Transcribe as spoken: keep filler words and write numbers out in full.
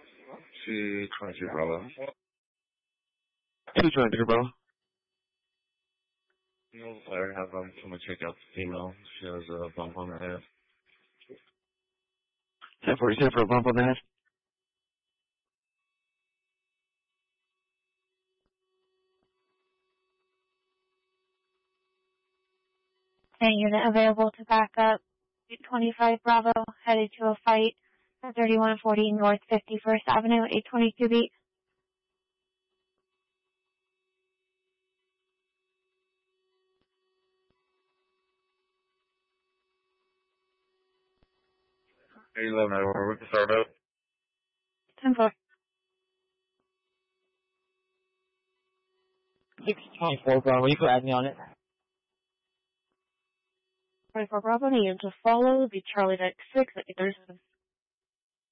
two twenty-two Bravo. two twenty-two Bravo. No, I have um, someone check out the female. She has a bump on her head. ten forty-seven for a bump on the head. And unit available to back up. eight twenty-five Bravo, headed to a fight at thirty-one forty North fifty-first Avenue, eight twenty-two beat. eight eleven, where we can start up. ten four. six twenty-four Bravo, you can add me on it. twenty-four Bravo, need to follow the Charlie Deck six at eight thirty-seven.